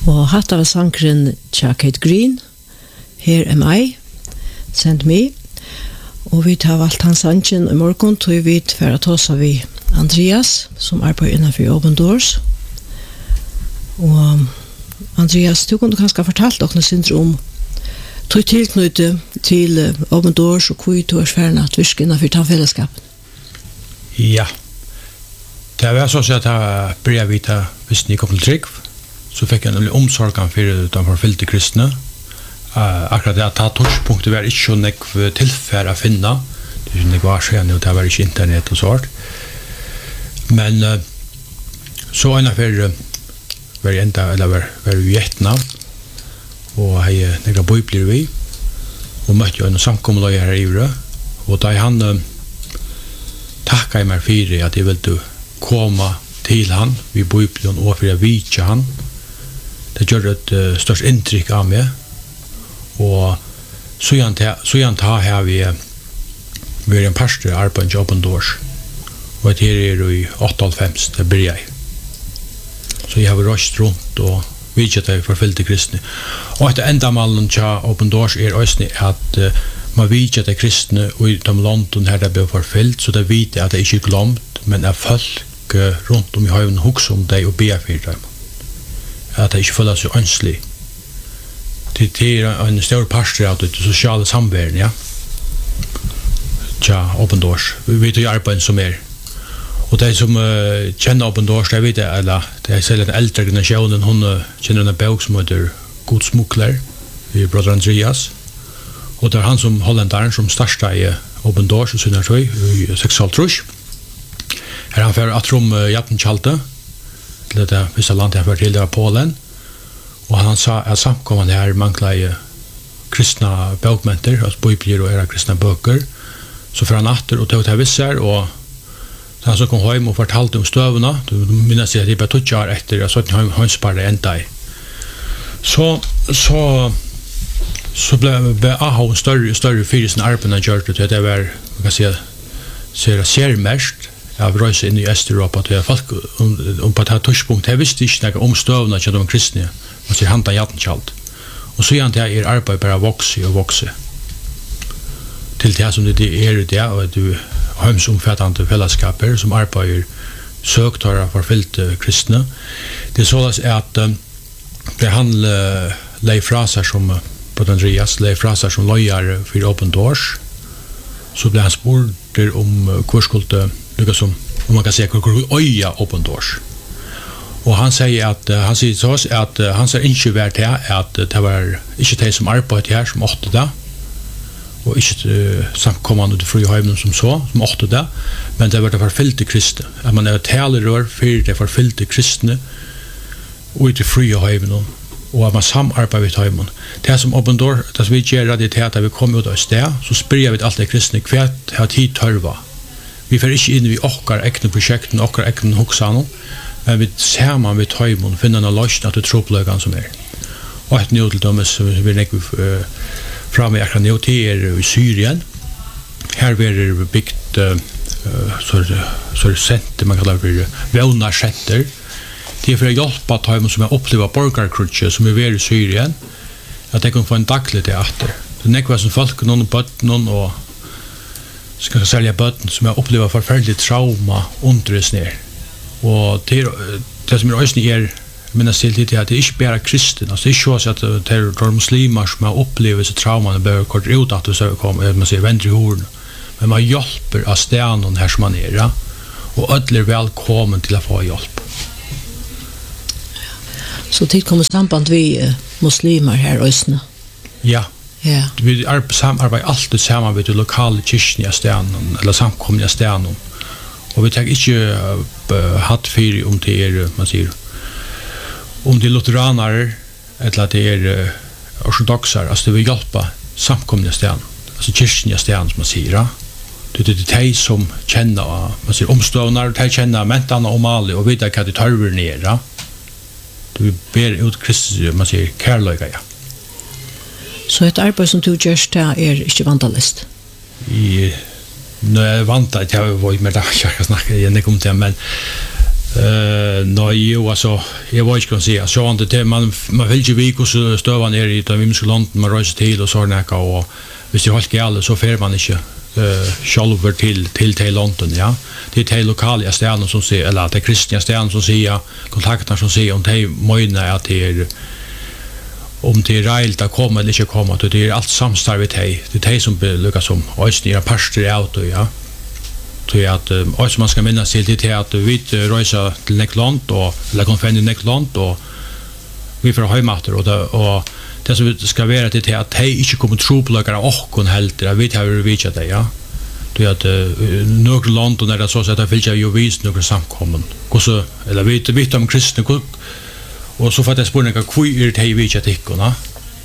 Og hatt av sangren tja Kate Green, Here Am I, Send Me. Og vi tar valgt hans sangen I morgen, tog vi for å ta oss av Andreas, som arbeider innenfor Open Doors. Og Andreas, du kunne kanskje fortalt dere syndrom tog tilknyttet til Open Doors og hvor du ferdig at virke innenfor tannfellesskapen. Ja. Det var så at jeg ble vite hvis jeg kom til trygg, så fikk jeg nemlig omsorgen for de forfylte kristne. Akkurat det at ta touchpunktet var ikke så nekv tilfære å finne. Det er ikke nekv var skjønne, og det var ikke internett og sånt. Men så innenfor var jeg enda, eller var i Vietnam, og jeg nekva bøyblir vi, og møtte jo en samkommeløy her i Ivre, og da han takket meg for at jeg ville komme til han, vi bøyblir og for jeg vidtje han. Det gjør et størst inntrykk av meg, og så ta her vi er en pastor arbeid i Open Doors, og det er i 98, det blir jeg. Så jeg har røst rundt og vidtje til forfylte kristne. Og etter endamalen til Open Doors også at man vidtje til kristne og i de London her det ble forfylt, så det vet at det ikke er glemt, men at folk rundt om i høyven hukser om deg og ber for dem. At det ikke føler seg ønslig. Det er en større pastor av det sosiale samværen, ja. Tja, Open Doors. Vi vet jo arbeid som Og de som kjenner Open Doors, de vet det, eller det er selv den eldre generasjonen, hun kjenner en bok som heter God smukler, i brother Andreas. Og det er han som hollendaren som startet i Open Doors i Sunnartøy, i 6,5. Her han fører at rom Jappenkjalte, til det visse landet jeg fører til, det var Polen. Og han sa at samkommende her manglet i kristna bøkmenter, altså bøyblir og kristna bøker. Så fører han atter og tog til visser, og da han så kom hjem og fortalte om støvene, du minnes jeg at jeg bare tog ikke etter, jeg så at han sparet enda i. Så ble AHA en større fyrir sin arbeid han gjør til at det var, man kan si, ser mest av røyse inn i Østeuropa til folk om på et touchpunkt. Jeg visste ikke noe om støvene til de kristne, man sier handa Jappenkjalt. Og så gjerne det arbeid bare vokse og vokse. Til det som det er det, og du hømsomfattende fellesskaper som arbeider søktører for fylte kristne. Det er sånn at det handler Leif Fraser som Brother Andreas, Leif Fraser som løyer for Open Doors, så ble han spurt om hvor skulle lykkes som, om man kan si, hvor øye Open Doors. Og han sier til oss at han ser ikke vært til at det var ikke de som arbeidet her som åtte det, og ikke samkommende til fri høymen som så, som åtte det, men det var det forfylte kristne. At man er talerør for det forfylte kristne og til fri høymen, og at man samarbeider med høymen. Det som Open Door, det som vi gjør det til at vi kommer ut av sted, så spør vi alt det kristne hva har tid tørva. Vi får ikke inn i okkar ekne prosjekten, okkar ekne hoksane, men vi ser man ved høymen, finner en løsning til tropløkene som Og et nå til dømes, vi er framme i akkurat nå til i Syrien. Her er det bygd så senter, man kallar det vevnarsenter. Det for å hjelpe at de som opplever borgerkrutje som i Syrien, at de kan få en daglig teater. Det er nekva som folk, noen bøtten og skal selge bøtten som opplever forferdelig trauma underes ned. Og det som også minnes til det at det ikke bare er kristen, altså det er ikke så at det er muslimer som har opplevd disse traumene bare kort ut at det kommer, man sier vender i horen, men man hjelper av stenen her som man ja? Og alle er velkommen til å få hjelp. Så tid kommer samband vi muslimer her også? Ja. Vi samarbeider alltid sammen med de lokale kyrkene i stenen, eller samkomne i stenen, og vi tar ikke hatt fyr om det man sier, om det lutheranere eller det ortodoxer, altså det vil hjelpe samkomne steden, altså kyrkene i steden som man sier. Det er de som kjenner man sier, omstående, de kjenner mentene og maler og vet hva de tørver ned. Du ber ut Kristus, man sier, kærløyga, ja. Så et arbeid som du gjør det ikke vandalist? Når jeg vant det, jeg var med det, jeg snakker igjen ikke om det, men Nej, jo, alltså, jag var inte kan säga. Så han det man vill ju vika så stövan är i de himmelska landen man reser till och så näka och hvis det är helt galet så fer man inte själv till London, ja. Det är lokala ställen som säger eller det är kristna ställen som säger kontakter som säger om det möjliga att det är om det är rejält att komma eller inte komma, det är allt samstarv i det. Det är det som lyckas som östnira pastor auto, ja. Så att också man ska minnas till det att vi reser till Nekland och eller konfendi Nekland och vi får hemmater och det som ska vara det är att det inte kommer tro på lökare och helt att vi har reachat det, ja. Det att några land och när det så att det vill jag ju visa några samkommen. Så eller vi om kristna och så för att spårningar hur är det vi chat ikona.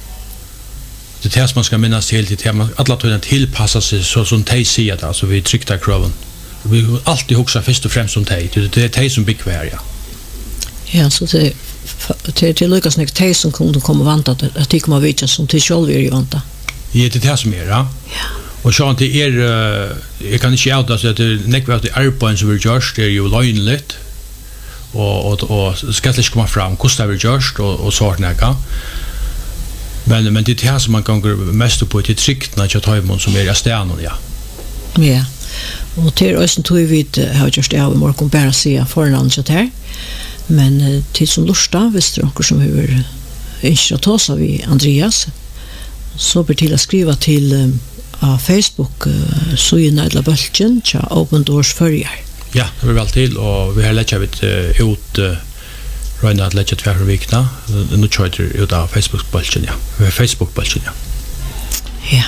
Det här man ska minnas till det här alla tiden tillpassa sig så som de säger det, alltså vi tryckta kraven. Vi alltid huxa först och främst som det är det som big vär, ja. Ja, så det lyckas näkt det som kunde komma vanta att det kommer vita som till själv är ju vanta. Ja, det här som är, ja. Och så att det är jag kan inte outa så att det näkt vart det airplanes vi just det är ju lögnligt. Och ska det komma fram kostar vi just och sånt näka. Men det är det som man kan mest på till tryckt när jag tar emot som är stjärnan, ja. Ja. Och till östen tog vi har just det av morgon bara se förnamn så här. Men till som lusta visst onkel som hur inte ta så vi Andreas så bör till att skriva till Facebook så i Nedla Bulten cha Open Doors förjar. Ja, det var väl till och vi har lägga ut Röna att lägga 2 veckor. Nu kör det ut av Facebook-bulten, ja. Facebook-bulten, ja. Ja.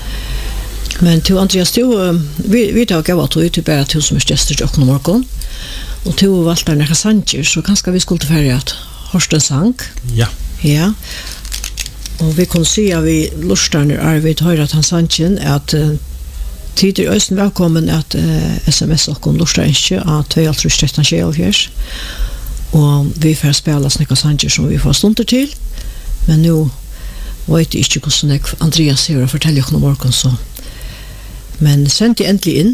Men till Andreas, vi tar gav att du bara till som är gäster och morgon. Och till valtar några sanger så kanske vi skulle färja att Horsten sang. Ja. Ja. Och vi kan se att vi lustar när Arvid hör att han sangen att tider östen välkommen att sms och kon lustar inte att 213 kjellfjärs. Och vi får spela snäcka sanger som vi får stunder till. Men nu vet jag inte hvordan Andreas ser och fortälja om morgon så. Men send det äntligen in.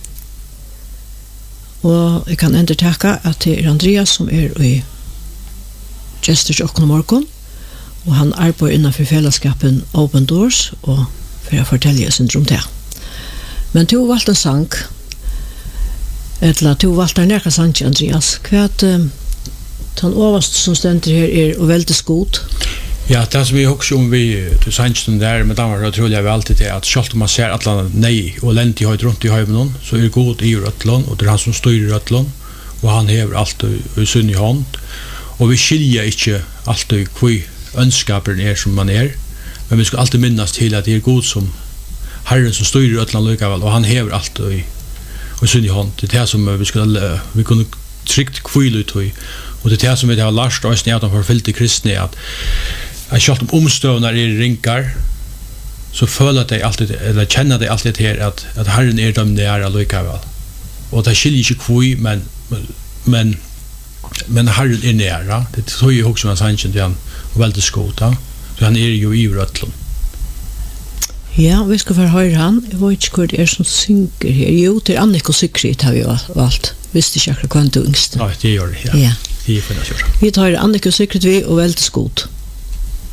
Og jeg kan endertaka at det er Andreas som er i Gesters og morgon, og han arbeider innenfor fellesskapen Open Doors, og for å fortelle sin om det. Men du valgte en sang, eller du valgte en nærke sang, Andreas. Hva er den overste som stender her er og veldig skot? Ja, det som vi också om vi till sanchen där med damer och tror jag väl alltid det att självt om man ser alla nej och lent i höjd runt i höjden så är det god i röttlån och det är han som styr röttlån och han häver allt i sin hand och vi skiljer inte alltid kvi önskapen är som man är men vi ska alltid minnas till att det är god som Herren som styr röttlån likaväl och han häver allt i sin hand. Det är det som vi kunde tryckt kvil ut och det är det som vi har lärt oss när de har fyllt i kristna att själv om omstövnar är rinkar så följer det alltid eller känner det alltid här att Herren är dem nära likaväl. Och det skiljer inte kvui men Herren är nära. Det tror jag också man sanchen till han och väldigt skota. Så han är ju i röttlån. Ja, vi ska få höra han. Jag vet inte hur det är som synker här. Jo, till Annika Sykrit har vi valt. Visste inte akkurat kvant yngst. Nej, det gör det. Ja. Det är för det. Vi tar Annika Sykrit vi och väldigt skot.